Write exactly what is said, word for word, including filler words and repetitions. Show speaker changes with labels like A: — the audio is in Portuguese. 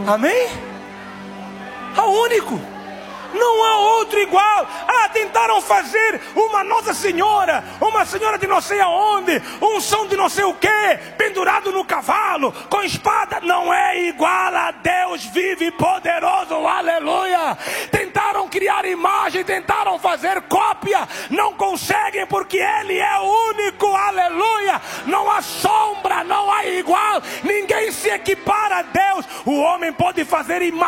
A: Amém? É o único. Não há outro igual. Ah, tentaram fazer uma Nossa Senhora, uma senhora de não sei aonde, um som de não sei o que, pendurado no cavalo, com espada. Não é igual a Deus vivo e poderoso, aleluia. Tentaram criar imagem, tentaram fazer cópia, não conseguem, porque Ele é o único, aleluia. Não há sombra, não há igual, ninguém se equipara a Deus. O homem pode fazer imagem